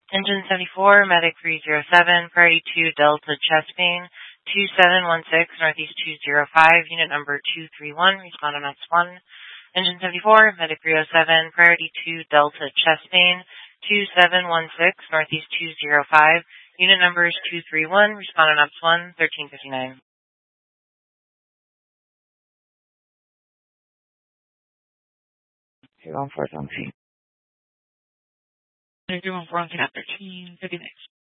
Engine 74, Medic 307, priority 2 Delta chest pain, 2716, Northeast 205, unit number 231, respond on ops 1. Engine 74, Medic 307, priority 2 Delta chest pain, 2716, Northeast 205, unit numbers 231, respond on ops 1, 1359. You're on 4 on 13, 59.